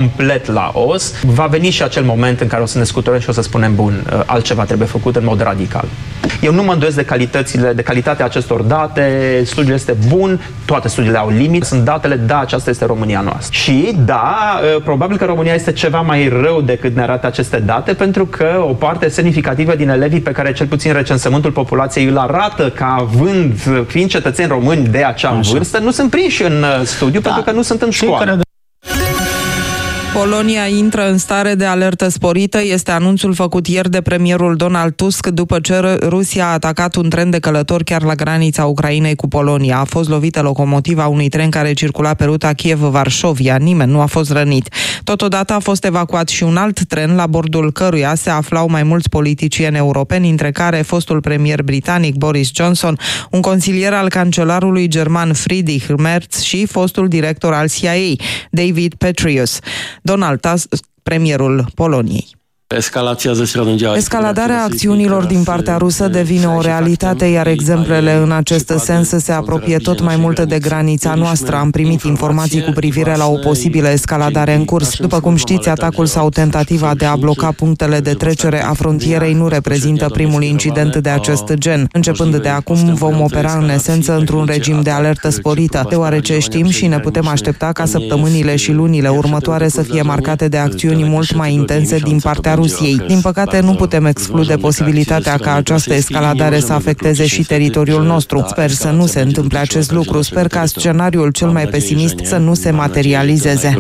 complet la os, va veni și acel moment în care o să ne scuturăm și o să spunem, bun, altceva trebuie făcut în mod radical. Eu nu mă îndoiesc de calitatea acestor date, studiul este bun, toate studiile au limite, sunt datele, da, aceasta este România noastră. Și da, probabil că România este ceva mai rău decât ne arată aceste date, pentru că o parte semnificativă din elevii pe care cel puțin recensământul populației îl arată ca fiind cetățeni români de acea vârstă, nu sunt prinși în studiu pentru că nu sunt în școală. Polonia intră în stare de alertă sporită, este anunțul făcut ieri de premierul Donald Tusk după ce Rusia a atacat un tren de călători chiar la granița Ucrainei cu Polonia. A fost lovită locomotiva unui tren care circula pe ruta Kiev-Varșovia. Nimeni nu a fost rănit. Totodată a fost evacuat și un alt tren la bordul căruia se aflau mai mulți politicieni europeni, între care fostul premier britanic Boris Johnson, un consilier al cancelarului german Friedrich Merz și fostul director al CIA, David Petraeus. Donald Tusk, premierul Poloniei. Escaladarea acțiunilor din partea rusă devine o realitate, iar exemplele în acest sens se apropie tot mai mult de granița noastră. Am primit informații cu privire la o posibilă escaladare în curs. După cum știți, atacul sau tentativa de a bloca punctele de trecere a frontierei nu reprezintă primul incident de acest gen. Începând de acum, vom opera în esență într-un regim de alertă sporită, deoarece știm și ne putem aștepta ca săptămânile și lunile următoare să fie marcate de acțiuni mult mai intense din partea Rusiei. Din păcate, nu putem exclude posibilitatea ca această escaladare să afecteze și teritoriul nostru. Sper să nu se întâmple acest lucru. Sper ca scenariul cel mai pesimist să nu se materializeze.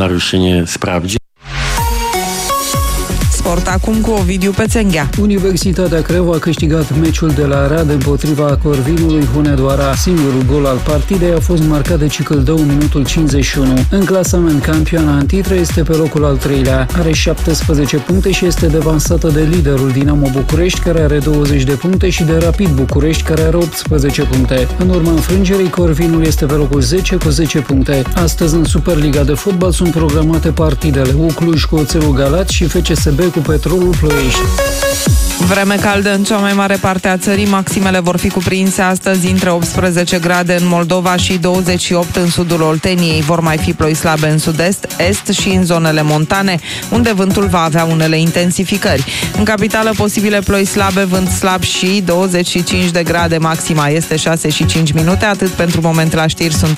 Sport acum cu Ovidiu Pețenghea. Universitatea Craiova a câștigat meciul de la Arad împotriva Corvinului Hunedoara. Singurul gol al partidei a fost marcat de Cicâldău în minutul 51. În clasament, campioana Antitra este pe locul al 3-lea. Are 17 puncte și este devansată de liderul Dinamo București, care are 20 de puncte, și de Rapid București, care are 18 puncte. În urma înfrângerii, Corvinul este pe locul 10 cu 10 puncte. Astăzi, în Superliga de fotbal, sunt programate partidele Cluj cu Oțelul Galați și FCSB cu Petrolul Ploiești. Vreme caldă în cea mai mare parte a țării, maximele vor fi cuprinse astăzi între 18 grade în Moldova și 28 în sudul Olteniei. Vor mai fi ploi slabe în sud-est, est și în zonele montane, unde vântul va avea unele intensificări. În capitală, posibile ploi slabe, vânt slab și 25 de grade, maxima este 6 și 5 minute. Atât pentru moment la știri, sunt